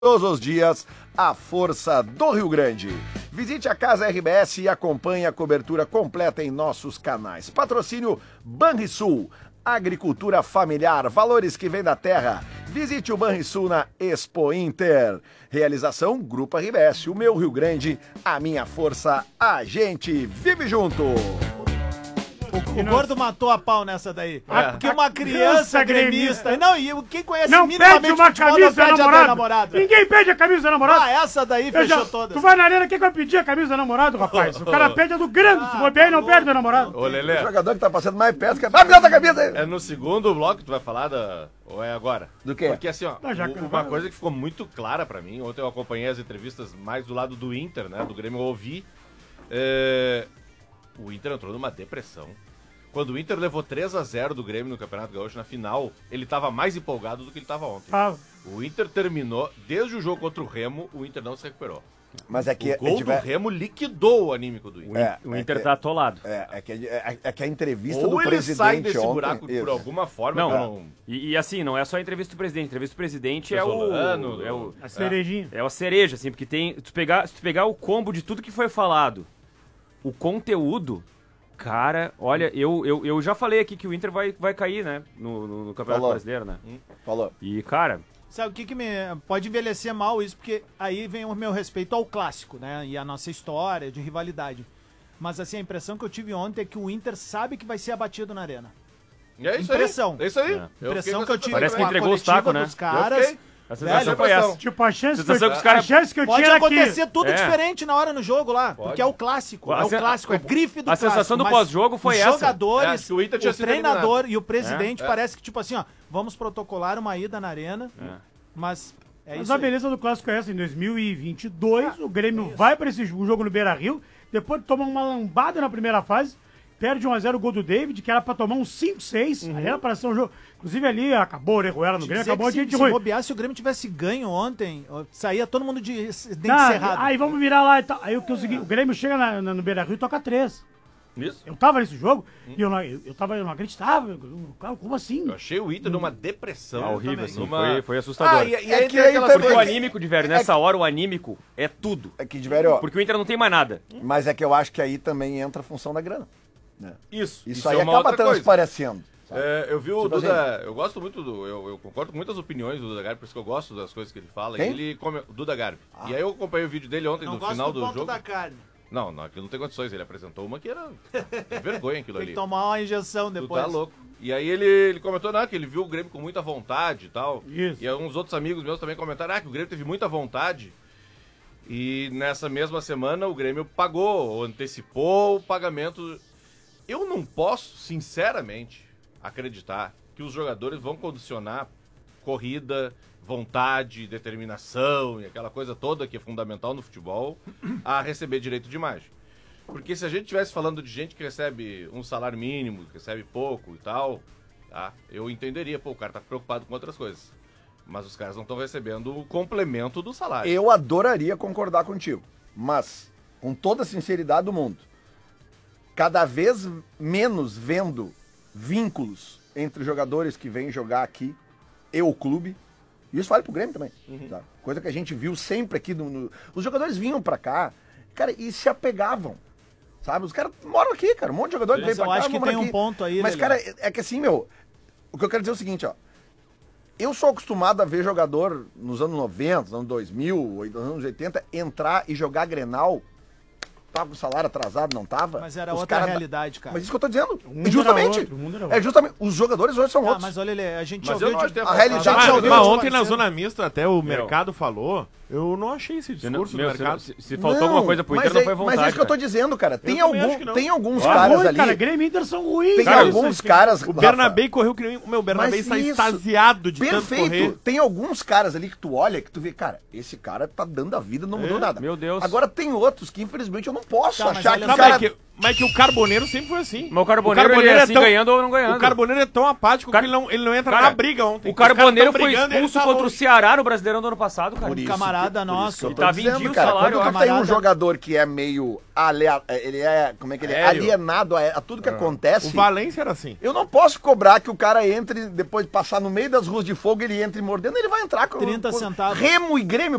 Todos os dias, a força do Rio Grande. Visite a Casa RBS e acompanhe a cobertura completa em nossos canais. Patrocínio Banrisul, agricultura familiar, valores que vêm da terra. Visite o Banrisul na Expo Inter. Realização Grupo RBS, o meu Rio Grande, a minha força, a gente vive junto. O Gordo matou a pau nessa daí. Porque uma criança gremista. Não, e quem conhece não pede uma camisa da namorada. Ninguém pede a camisa da namorada. Essa daí fechou todas. Tu vai na arena, quem vai pedir a camisa da namorada, rapaz? O cara pede a do grande, se bobear e não perde da namorada. Ô, Lelê. O jogador que tá passando mais perto que vai me dar a camisa aí. É no segundo bloco que tu vai falar da... Ou é agora? Do quê? Porque assim, ó, uma coisa que ficou muito clara pra mim, ontem eu acompanhei as entrevistas mais do lado do Inter, né, do Grêmio, eu ouvi, o Inter entrou numa depressão. Quando o Inter levou 3-0 do Grêmio no Campeonato Gaúcho na final, ele tava mais empolgado do que ele tava ontem. O Inter terminou, desde o jogo contra o Remo, o Inter não se recuperou. Mas é que o gol do Remo liquidou o anímico do Inter. O Inter tá atolado. É que a entrevista ou do ele presidente sai desse ontem, buraco por alguma forma. Não. E assim, não é só a entrevista do presidente. A entrevista do presidente é a cerejinha. É a cereja, assim, porque tem... Se tu pegar o combo de tudo que foi falado, o conteúdo... Cara, olha, eu já falei aqui que o Inter vai cair, né? No Campeonato Brasileiro, né? Falou. E, cara... Sabe o que me pode envelhecer mal isso? Porque aí vem o meu respeito ao clássico, né? E a nossa história de rivalidade. Mas, assim, a impressão que eu tive ontem é que o Inter sabe que vai ser abatido na arena. É isso impressão. aí. É isso aí. Impressão que eu tive. Parece que entregou os tacos, né? Dos caras. A sensação foi essa. Tipo, a chance que eu pode tinha acontecer tudo diferente na hora no jogo lá. Pode. Porque é o clássico. É o clássico, é grife do clássico. A sensação do pós-jogo foi essa. Os jogadores, o Inter tinha o treinador e o presidente parece que, tipo assim, ó, vamos protocolar uma ida na arena, mas a beleza do clássico é essa. Em 2022, o Grêmio vai para esse jogo no Beira-Rio, depois toma uma lambada na primeira fase, perde 1-0 o gol do David, que era pra tomar um 5-6. Ali era pra ser um jogo. Inclusive ali acabou o Orejuela no Grêmio, acabou a gente ruim. Se bobear, se o Grêmio tivesse ganho ontem, saía todo mundo de dente cerrado. Aí vamos virar lá e tal. Aí o Grêmio chega no Beira-Rio e toca 3. Isso. Eu tava nesse jogo e eu não acreditava. Como assim? Eu achei o Inter numa depressão. Horrível, assim. Foi assustador. Porque o anímico, de velho, nessa hora o anímico é tudo. É que, de velho, ó, porque o Inter não tem mais nada. Mas é que eu acho que aí também entra a função da grana. Né? Isso aí é acaba transparecendo. Eu vi o tipo Duda, assim, eu gosto muito eu concordo com muitas opiniões do Duda Garbi, por isso que eu gosto das coisas que ele fala. Quem? O Duda Garbi. E aí eu acompanhei o vídeo dele ontem, no final do jogo. Da carne. Não, aquilo não tem condições. Ele apresentou uma que era vergonha aquilo ali. Tem que tomar uma injeção depois. Tu tá louco. E aí ele comentou, que ele viu o Grêmio com muita vontade e tal. Isso. E uns outros amigos meus também comentaram, que o Grêmio teve muita vontade. E nessa mesma semana o Grêmio pagou, ou antecipou o pagamento. Eu não posso, sinceramente, acreditar que os jogadores vão condicionar corrida, vontade, determinação e aquela coisa toda que é fundamental no futebol a receber direito de imagem. Porque se a gente estivesse falando de gente que recebe um salário mínimo, que recebe pouco e tal, eu entenderia, o cara tá preocupado com outras coisas. Mas os caras não estão recebendo o complemento do salário. Eu adoraria concordar contigo, mas, com toda a sinceridade do mundo, cada vez menos vendo vínculos entre os jogadores que vêm jogar aqui e o clube. E isso vale pro Grêmio também. Tá? Coisa que a gente viu sempre aqui. Os jogadores vinham pra cá, cara, e se apegavam. Sabe? Os caras moram aqui, cara. Um monte de jogador que vem pra cá. Eu acho que tem um ponto aí, mas, cara, é que assim, o que eu quero dizer é o seguinte, ó. Eu sou acostumado a ver jogador nos anos 90, nos anos 2000, nos anos 80, entrar e jogar Grenal. Tava com o salário atrasado, não tava? Mas era outra realidade, cara. Mas isso que eu tô dizendo. Justamente. Justamente. Os jogadores hoje são outros. Mas olha, a gente mas ouviu a realidade. Mas ontem na Zona Mista, até o mercado falou, eu não achei esse discurso do mercado. Se faltou alguma coisa pro Inter, não foi vontade. Mas é isso que eu tô dizendo, cara. Tem alguns caras ali. Cara, Grêmio e Inter são ruins. Tem alguns caras. O Bernabé correu que nem. O meu Bernabé está extasiado de tanto correr. Tem alguns caras ali que tu olha, que tu vê, cara, esse cara tá dando a vida, não mudou nada. Meu Deus. Agora tem outros que, infelizmente, eu não posso achar que o cara... Mas que o Carboneiro sempre foi assim. Mas o Carboneiro ele é assim, tão- ganhando ou não ganhando. O Carboneiro é tão apático que ele não entra Cara, na briga ontem. O Carboneiro Os caras foi tão brigando, ele expulso tá contra o longe. Ceará no Brasileirão do ano passado, cara. Por isso camarada que- por nosso. isso que eu E tô tá dizendo, vendido o cara. salário, Quando tu tem um camarada. jogador que é meio ele é, como é que ele é? Aéreo. Alienado a tudo que acontece. O Valência era assim. Eu não posso cobrar que o cara entre, depois de passar no meio das ruas de fogo, ele entre mordendo, ele vai entrar com 30 centavos. Remo e Grêmio,